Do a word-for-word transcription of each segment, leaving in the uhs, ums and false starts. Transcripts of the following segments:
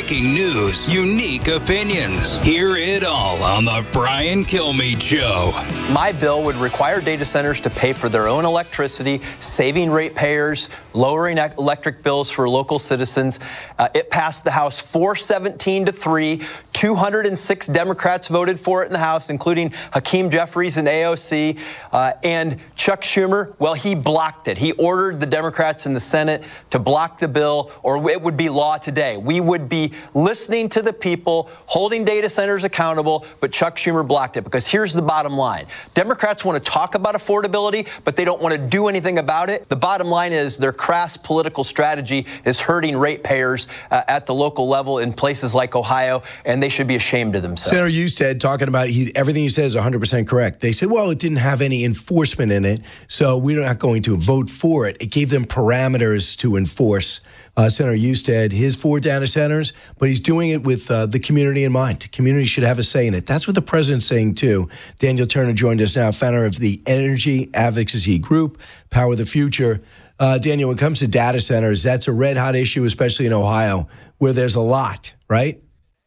breaking news, unique opinions. Hear it all on the Brian Kilmeade Show. My bill would require data centers to pay for their own electricity, saving ratepayers, lowering electric bills for local citizens. Uh, it passed the House four seventeen to three. two hundred six Democrats voted for it in the House, including Hakeem Jeffries and A O C. Uh, and Chuck Schumer, well, he blocked it. He ordered the Democrats in the Senate to block the bill, or it would be law today. We would be listening to the people, holding data centers accountable, but Chuck Schumer blocked it. Because here's the bottom line. Democrats want to talk about affordability, but they don't want to do anything about it. The bottom line is their crass political strategy is hurting ratepayers uh, at the local level in places like Ohio, and they should be ashamed of themselves. Senator Husted talking about he, everything he says is one hundred percent correct. They said, well, it didn't have any enforcement in it, so we're not going to vote for it. It gave them parameters to enforce. Uh, Senator Husted, his four data centers, but he's doing it with uh, the community in mind. The community should have a say in it. That's what the president's saying, too. Daniel Turner joined us now, founder of the Energy Advocacy Group, Power the Future. Uh, Daniel, when it comes to data centers, that's a red-hot issue, especially in Ohio, where there's a lot, right?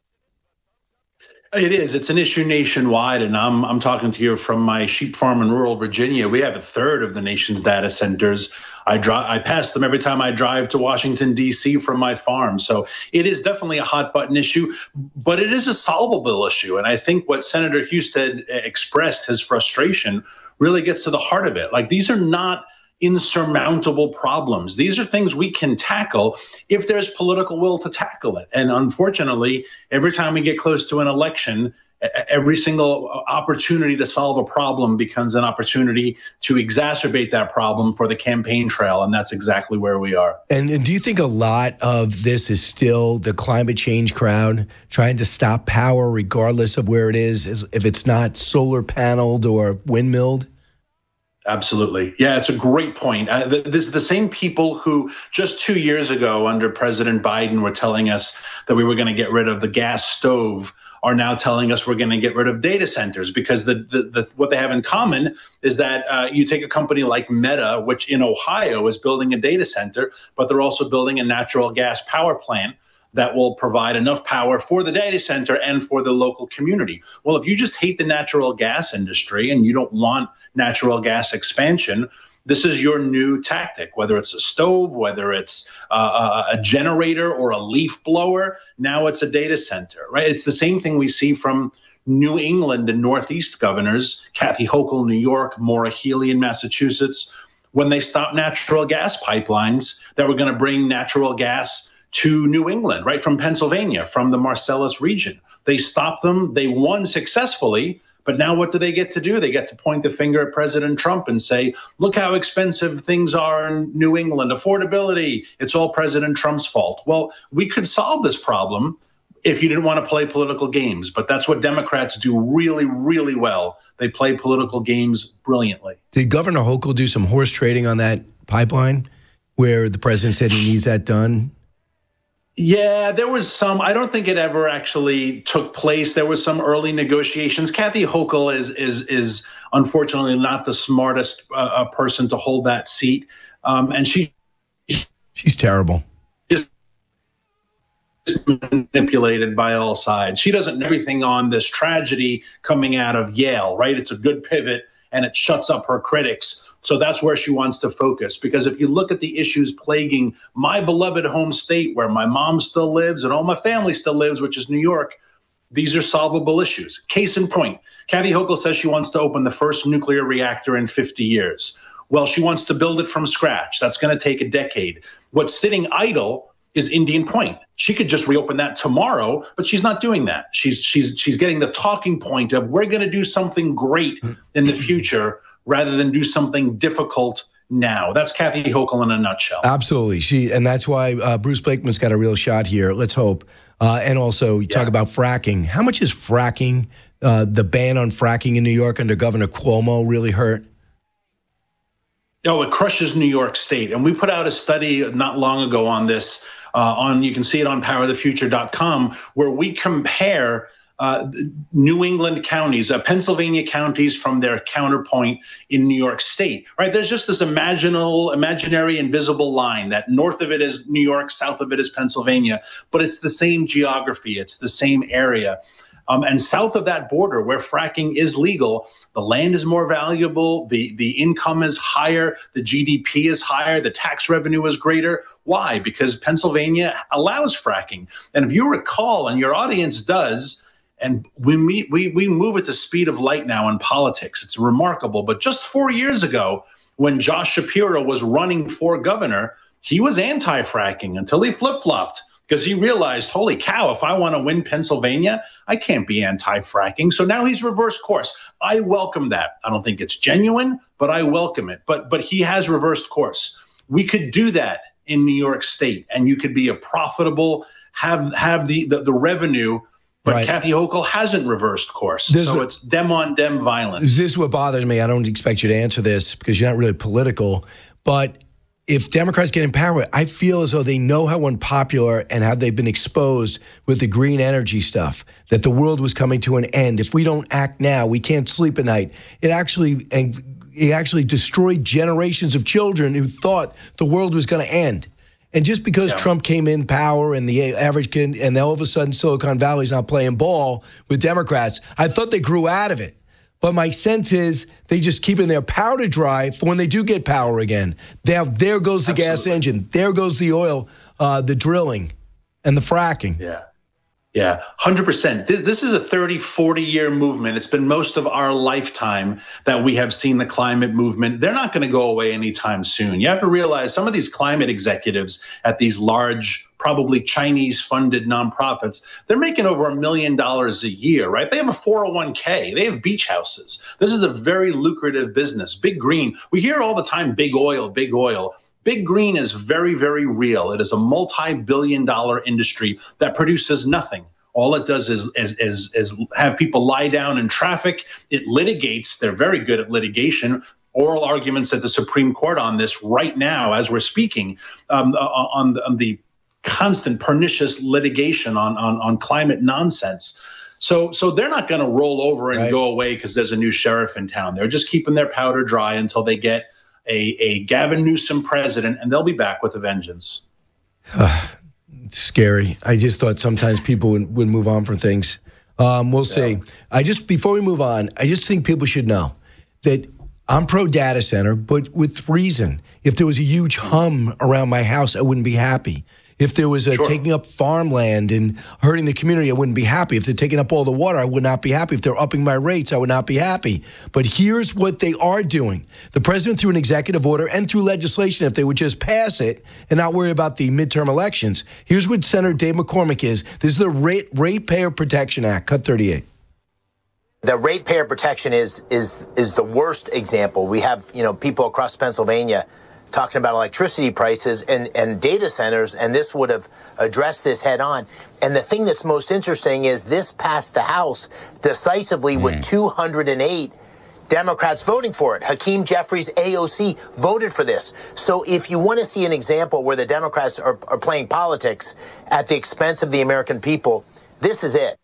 It is. It's an issue nationwide, and I'm I'm talking to you from my sheep farm in rural Virginia. We have a third of the nation's data centers. I drive, I pass them every time I drive to Washington, D C from my farm. So it is definitely a hot button issue, but it is a solvable issue. And I think what Senator Husted expressed, his frustration, really gets to the heart of it. Like, these are not insurmountable problems. These are things we can tackle if there's political will to tackle it. And unfortunately, every time we get close to an election, every single opportunity to solve a problem becomes an opportunity to exacerbate that problem for the campaign trail. And that's exactly where we are. And, and do you think a lot of this is still the climate change crowd trying to stop power regardless of where it is, if it's not solar paneled or windmilled? Absolutely. Yeah, it's a great point. Uh, this is the same people who just two years ago under President Biden were telling us that we were going to get rid of the gas stove are now telling us we're going to get rid of data centers, because the, the, the what they have in common is that uh, you take a company like Meta, which in Ohio is building a data center, but they're also building a natural gas power plant that will provide enough power for the data center and for the local community. Well, if you just hate the natural gas industry and you don't want natural gas expansion, this is your new tactic, whether it's a stove, whether it's uh, a generator or a leaf blower. Now it's a data center, right? It's the same thing we see from New England and Northeast governors, Kathy Hochul, New York, Maura Healey in Massachusetts, when they stopped natural gas pipelines that were going to bring natural gas to New England, right, from Pennsylvania, from the Marcellus region. They stopped them. They won successfully. But now what do they get to do? They get to point the finger at President Trump and say, look how expensive things are in New England, affordability. It's all President Trump's fault. Well, we could solve this problem if you didn't want to play political games. But that's what Democrats do really, really well. They play political games brilliantly. Did Governor Hochul do some horse trading on that pipeline where the president said he needs that done? Yeah, there was some. I don't think it ever actually took place. There was some early negotiations. Kathy Hochul is is is unfortunately not the smartest uh, person to hold that seat, um, and she she's terrible. Just manipulated by all sides. She doesn't know everything on this tragedy coming out of Yale, right? It's a good pivot, and it shuts up her critics. So that's where she wants to focus, because if you look at the issues plaguing my beloved home state where my mom still lives and all my family still lives, which is New York, these are solvable issues. Case in point, Kathy Hochul says she wants to open the first nuclear reactor in fifty years. Well, she wants to build it from scratch. That's going to take a decade. What's sitting idle is Indian Point. She could just reopen that tomorrow, but she's not doing that. She's she's she's getting the talking point of we're going to do something great in the future rather than do something difficult now. That's Kathy Hochul in a nutshell. Absolutely. She, and that's why uh, Bruce Blakeman's got a real shot here. Let's hope. Uh, and also, you yeah. talk about fracking. How much is fracking, uh, the ban on fracking in New York under Governor Cuomo, really hurt? Oh, it crushes New York State. And we put out a study not long ago on this. Uh, on you can see it on power the future dot com, where we compare uh, New England counties, uh, Pennsylvania counties from their counterpoint in New York State, right? There's just this imaginal, imaginary, invisible line that north of it is New York, south of it is Pennsylvania, but it's the same geography, it's the same area. Um, and south of that border, where fracking is legal, the land is more valuable, the, the income is higher, the G D P is higher, the tax revenue is greater. Why? Because Pennsylvania allows fracking. And if you recall, and your audience does, and we, meet, we, we move at the speed of light now in politics. It's remarkable. But just four years ago, when Josh Shapiro was running for governor, he was anti-fracking until he flip-flopped. Because he realized, holy cow, if I want to win Pennsylvania, I can't be anti-fracking. So now he's reversed course. I welcome that. I don't think it's genuine, but I welcome it. But but he has reversed course. We could do that in New York State, and you could be a profitable, have have the the, the revenue. But right. Kathy Hochul hasn't reversed course. This so it's dem on dem violence. This is what bothers me. I don't expect you to answer this because you're not really political, but if Democrats get in power, I feel as though they know how unpopular and how they've been exposed with the green energy stuff, that the world was coming to an end. If we don't act now, we can't sleep at night. It actually, it actually destroyed generations of children who thought the world was going to end. And just because yeah. Trump came in power and the average kid, and then all of a sudden Silicon Valley's not playing ball with Democrats, I thought they grew out of it. But my sense is they just keeping their powder dry for when they do get power again. There, there goes the Absolutely. gas engine. There goes the oil, uh, the drilling, and the fracking. Yeah. Yeah, one hundred percent. This, this is a thirty, forty-year movement. It's been most of our lifetime that we have seen the climate movement. They're not going to go away anytime soon. You have to realize some of these climate executives at these large, probably Chinese-funded nonprofits, they're making over a million dollars a year, right? They have a four oh one k. They have beach houses. This is a very lucrative business. Big Green. We hear all the time, big oil, big oil. Big Green is very, very real. It is a multi-billion dollar industry that produces nothing. All it does is, is, is, is have people lie down in traffic. It litigates. They're very good at litigation. Oral arguments at the Supreme Court on this right now as we're speaking, um, on, on the constant pernicious litigation on, on, on climate nonsense. So, so they're not going to roll over and right. go away because there's a new sheriff in town. They're just keeping their powder dry until they get A, a Gavin Newsom president, and they'll be back with a vengeance. Uh, it's scary. I just thought sometimes people would, would move on from things. Um, we'll yeah. see. I just, before we move on, I just think people should know that I'm pro data center, but with reason. If there was a huge hum around my house, I wouldn't be happy. If there was a sure. taking up farmland and hurting the community, I wouldn't be happy. If they're taking up all the water, I would not be happy. If they're upping my rates, I would not be happy. But here's what they are doing. The president, through an executive order and through legislation, if they would just pass it and not worry about the midterm elections, here's what Senator Dave McCormick is. This is the Rate, Ratepayer Protection Act, cut thirty-eight. The ratepayer protection is is is the worst example. We have, you know, people across Pennsylvania talking about electricity prices and, and data centers, and this would have addressed this head on. And the thing that's most interesting is this passed the House decisively mm. with two hundred eight Democrats voting for it. Hakeem Jeffries, A O C, voted for this. So if you want to see an example where the Democrats are, are playing politics at the expense of the American people, this is it.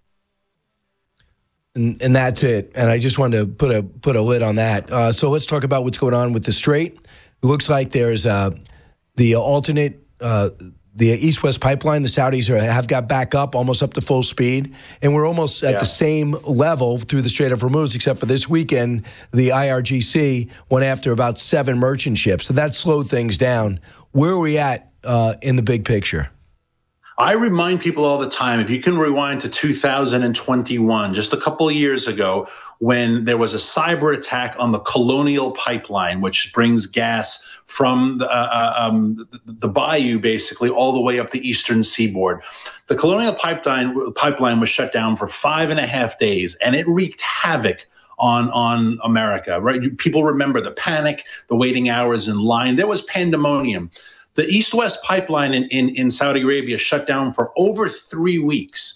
And, and that's it. And I just wanted to put a put a lid on that. Uh, so let's talk about what's going on with the Strait. It looks like there's uh, the alternate, uh, the East-West pipeline. The Saudis are, have got back up, almost up to full speed. And we're almost at yeah. the same level through the Strait of Hormuz, except for this weekend, the I R G C went after about seven merchant ships. So that slowed things down. Where are we at uh, in the big picture? I remind people all the time, if you can rewind to two thousand twenty-one, just a couple of years ago, when there was a cyber attack on the Colonial Pipeline, which brings gas from the, uh, um, the bayou, basically, all the way up the eastern seaboard. The Colonial Pipeline, pipeline was shut down for five and a half days, and it wreaked havoc on on America. Right? People remember the panic, the waiting hours in line. There was pandemonium. The East-West pipeline in, in, in Saudi Arabia shut down for over three weeks.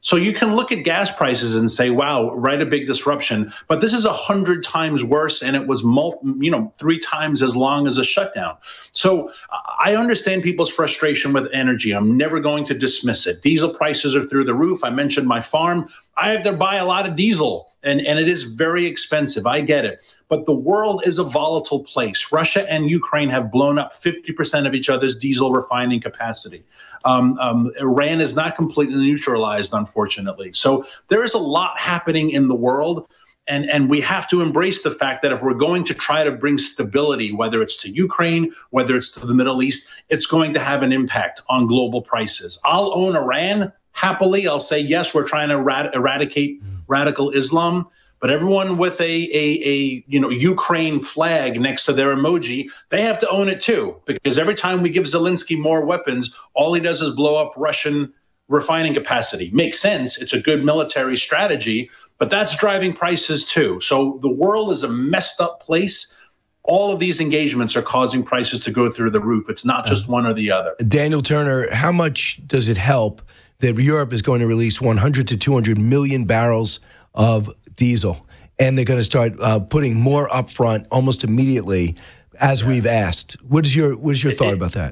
So you can look at gas prices and say, wow, right, a big disruption. But this is a hundred times worse, and it was mul- you know, three times as long as a shutdown. So I understand people's frustration with energy. I'm never going to dismiss it. Diesel prices are through the roof. I mentioned my farm. I have to buy a lot of diesel, and, and it is very expensive. I get it. But the world is a volatile place. Russia and Ukraine have blown up fifty percent of each other's diesel refining capacity. Um, um, Iran is not completely neutralized, unfortunately. So there is a lot happening in the world. And, and we have to embrace the fact that if we're going to try to bring stability, whether it's to Ukraine, whether it's to the Middle East, it's going to have an impact on global prices. I'll own Iran happily. I'll say, yes, we're trying to erad- eradicate radical Islam. But everyone with a, a, a you know Ukraine flag next to their emoji, they have to own it too. Because every time we give Zelensky more weapons, all he does is blow up Russian refining capacity. Makes sense. It's a good military strategy, but that's driving prices too. So the world is a messed up place. All of these engagements are causing prices to go through the roof. It's not just one or the other. Daniel Turner, how much does it help that Europe is going to release one hundred to two hundred million barrels of diesel, and they're going to start uh, putting more upfront almost immediately, as yeah. we've asked? What is your what is your thought it, about that?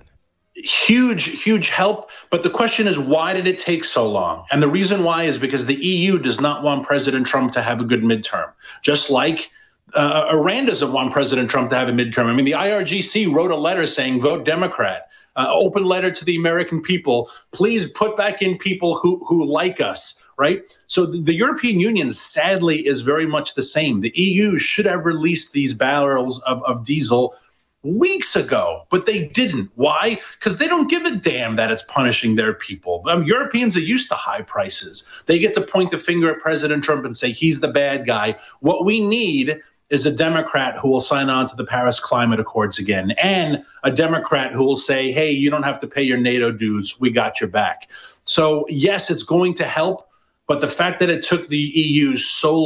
Huge, huge help. But the question is, why did it take so long? And the reason why is because the E U does not want President Trump to have a good midterm, just like uh, Iran doesn't want President Trump to have a midterm. I mean, the I R G C wrote a letter saying, vote Democrat. Uh, open letter to the American people. Please put back in people who, who like us, right? So the, the European Union, sadly, is very much the same. The E U should have released these barrels of, of diesel weeks ago, but they didn't. Why? Because they don't give a damn that it's punishing their people. Um, Europeans are used to high prices. They get to point the finger at President Trump and say, he's the bad guy. What we need is a Democrat who will sign on to the Paris Climate Accords again, and a Democrat who will say, hey, you don't have to pay your NATO dues. We got your back. So, yes, it's going to help. But the fact that it took the E U so long